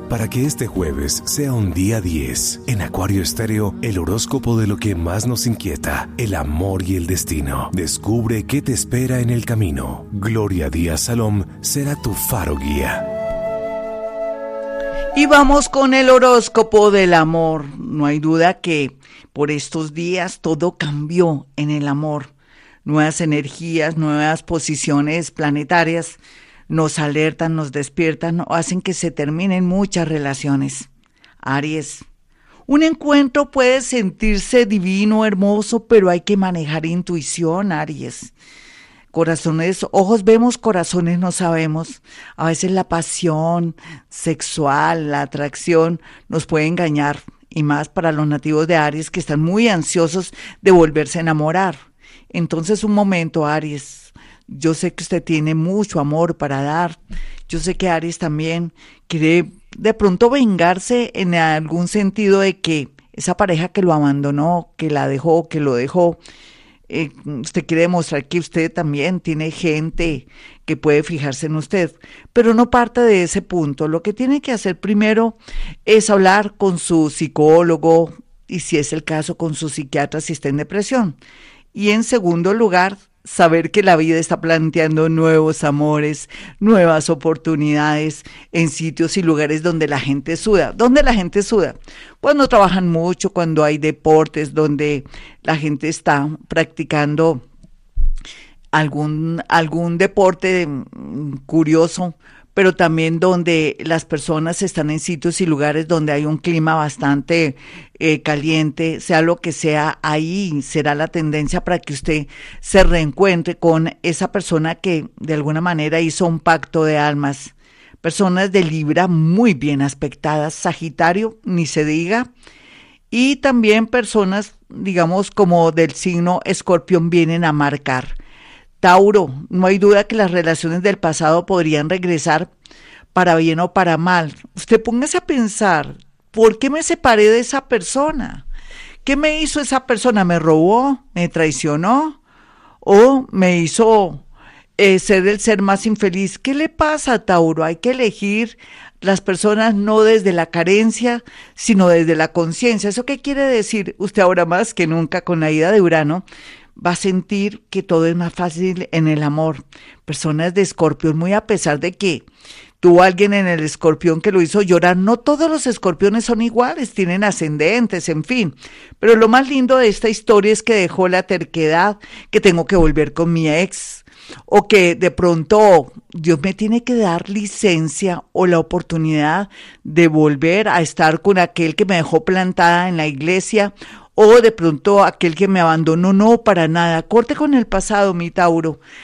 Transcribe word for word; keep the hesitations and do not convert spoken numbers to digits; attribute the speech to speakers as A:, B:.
A: Para que este jueves sea un día diez, en Acuario Estéreo, el horóscopo de lo que más nos inquieta, el amor y el destino. Descubre qué te espera en el camino. Gloria Díaz Salom será tu faro guía.
B: Y vamos con el horóscopo del amor. No hay duda que por estos días todo cambió en el amor. Nuevas energías, nuevas posiciones planetarias nos alertan, nos despiertan o hacen que se terminen muchas relaciones. Aries, un encuentro puede sentirse divino, hermoso, pero hay que manejar intuición, Aries. Corazones, ojos vemos, corazones no sabemos. A veces la pasión sexual, la atracción nos puede engañar, y más para los nativos de Aries que están muy ansiosos de volverse a enamorar. Entonces, un momento, Aries. Yo sé que usted tiene mucho amor para dar. Yo sé que Aries también quiere de pronto vengarse en algún sentido de que esa pareja que lo abandonó, que la dejó, que lo dejó, eh, usted quiere demostrar que usted también tiene gente que puede fijarse en usted, pero no parte de ese punto. Lo que tiene que hacer primero es hablar con su psicólogo y, si es el caso, con su psiquiatra si está en depresión. Y en segundo lugar, saber que la vida está planteando nuevos amores, nuevas oportunidades en sitios y lugares donde la gente suda. ¿Dónde la gente suda? Cuando trabajan mucho, cuando hay deportes, donde la gente está practicando algún, algún deporte curioso, pero también donde las personas están en sitios y lugares donde hay un clima bastante eh, caliente, sea lo que sea, ahí será la tendencia para que usted se reencuentre con esa persona que de alguna manera hizo un pacto de almas. Personas de Libra muy bien aspectadas, Sagitario, ni se diga, y también personas, digamos, como del signo Escorpión vienen a marcar. Tauro, no hay duda que las relaciones del pasado podrían regresar para bien o para mal. Usted póngase a pensar, ¿por qué me separé de esa persona? ¿Qué me hizo esa persona? ¿Me robó? ¿Me traicionó? ¿O me hizo eh, ser el ser más infeliz? ¿Qué le pasa, Tauro? Hay que elegir las personas no desde la carencia, sino desde la conciencia. ¿Eso qué quiere decir? Usted ahora más que nunca con la ida de Urano va a sentir que todo es más fácil en el amor. Personas de Escorpión, muy a pesar de que tuvo alguien en el Escorpión que lo hizo llorar, no todos los escorpiones son iguales, tienen ascendentes, en fin. Pero lo más lindo de esta historia es que dejó la terquedad, que tengo que volver con mi ex, o que de pronto Dios me tiene que dar licencia o la oportunidad de volver a estar con aquel que me dejó plantada en la iglesia, o de pronto aquel que me abandonó. No, para nada. Corte con el pasado, mi Tauro.